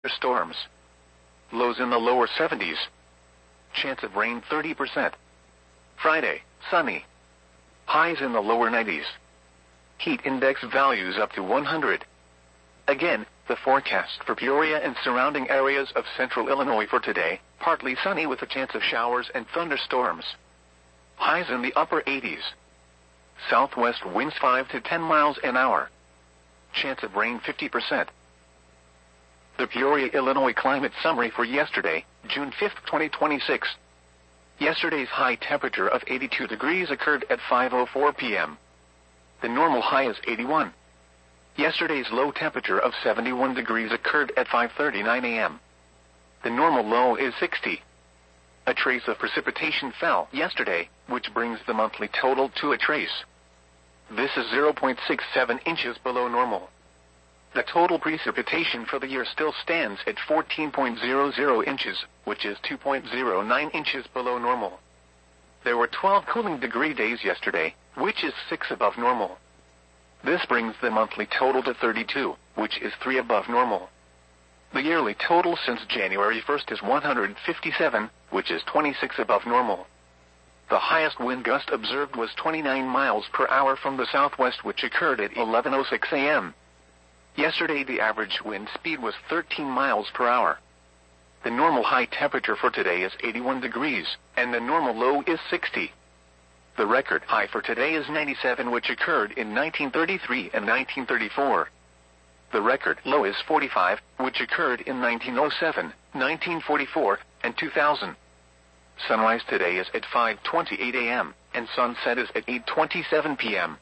storms. Lows in the lower 70s. Chance of rain 30%. Friday, sunny. Highs in the lower 90s. Heat index values up to 100. Again, the forecast for Peoria and surrounding areas of central Illinois for today, partly sunny with a chance of showers and thunderstorms. Highs in the upper 80s. Southwest winds 5 to 10 miles an hour. Chance of rain 50%. The Peoria, Illinois climate summary for yesterday, June 5, 2026. Yesterday's high temperature of 82 degrees occurred at 5:04 p.m. The normal high is 81. Yesterday's low temperature of 71 degrees occurred at 5:39 a.m. The normal low is 60. A trace of precipitation fell yesterday, which brings the monthly total to a trace. This is 0.67 inches below normal. The total precipitation for the year still stands at 14.00 inches, which is 2.09 inches below normal. There were 12 cooling degree days yesterday, which is 6 above normal. This brings the monthly total to 32, which is 3 above normal. The yearly total since January 1st is 157, which is 26 above normal. The highest wind gust observed was 29 miles per hour from the southwest, which occurred at 11:06 a.m. Yesterday the average wind speed was 13 miles per hour. The normal high temperature for today is 81 degrees, and the normal low is 60. The record high for today is 97, which occurred in 1933 and 1934. The record low is 45, which occurred in 1907, 1944, and 2000. Sunrise today is at 5:28 a.m., and sunset is at 8:27 p.m.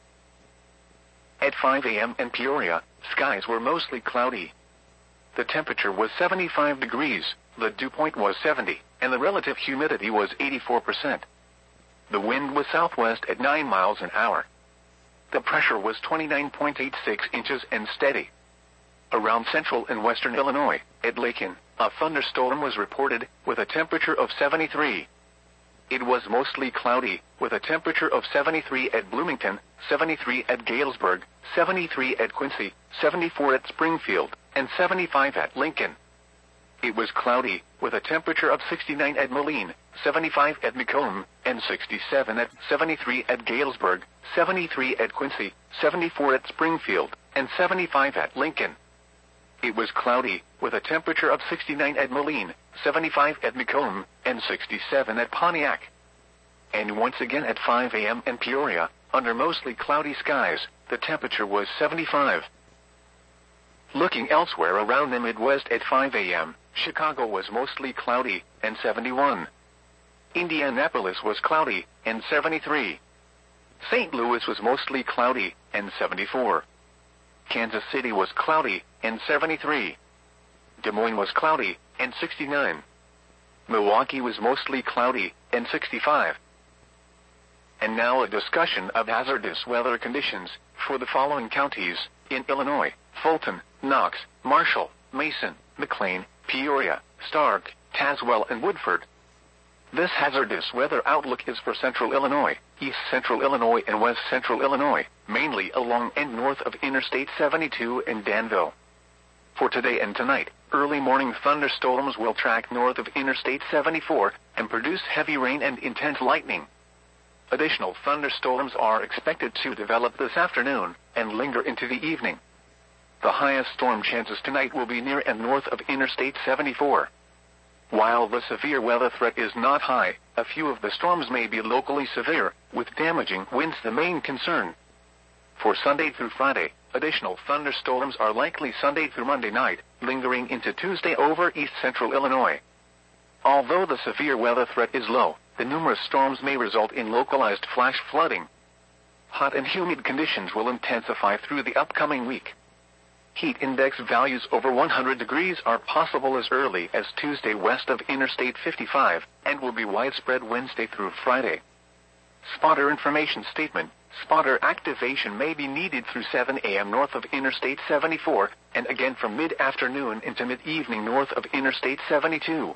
At 5 a.m. in Peoria, skies were mostly cloudy. The temperature was 75 degrees, the dew point was 70, and the relative humidity was 84%. The wind was southwest at 9 miles an hour. The pressure was 29.86 inches and steady. Around central and western Illinois, at Lakin, a thunderstorm was reported, with a temperature of 73. It was mostly cloudy, with a temperature of 73 at Bloomington, 73 at Galesburg, 73 at Quincy, 74 at Springfield, and 75 at Lincoln. It was cloudy, with a temperature of 69 at Moline, 75 at Macomb, and 73 at Galesburg, 73 at Quincy, 74 at Springfield, and 75 at Lincoln. It was cloudy, with a temperature of 69 at Moline, 75 at Macomb, and 67 at Pontiac. And once again at 5 a.m. in Peoria, under mostly cloudy skies, the temperature was 75. Looking elsewhere around the Midwest at 5 a.m., Chicago was mostly cloudy, and 71. Indianapolis was cloudy, and 73. St. Louis was mostly cloudy, and 74. Kansas City was cloudy, and 73. Des Moines was cloudy, and 69. Milwaukee was mostly cloudy, and 65. And now a discussion of hazardous weather conditions for the following counties in Illinois: Fulton, Knox, Marshall, Mason, McLean, Peoria, Stark, Tazewell, and Woodford. This hazardous weather outlook is for central Illinois, east central Illinois, and west central Illinois, mainly along and north of Interstate 72 and Danville. For today and tonight, early morning thunderstorms will track north of Interstate 74 and produce heavy rain and intense lightning. Additional thunderstorms are expected to develop this afternoon and linger into the evening. The highest storm chances tonight will be near and north of Interstate 74. While the severe weather threat is not high, a few of the storms may be locally severe, with damaging winds the main concern. For Sunday through Friday, additional thunderstorms are likely Sunday through Monday night, lingering into Tuesday over east central Illinois. Although the severe weather threat is low, the numerous storms may result in localized flash flooding. Hot and humid conditions will intensify through the upcoming week. Heat index values over 100 degrees are possible as early as Tuesday west of Interstate 55, and will be widespread Wednesday through Friday. Spotter information statement: spotter activation may be needed through 7 a.m. north of Interstate 74, and again from mid-afternoon into mid-evening north of Interstate 72.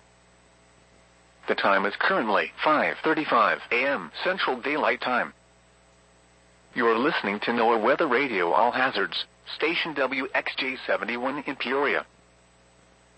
The time is currently 5:35 a.m. Central Daylight Time. You're listening to NOAA Weather Radio All Hazards, station WXJ 71 in Peoria.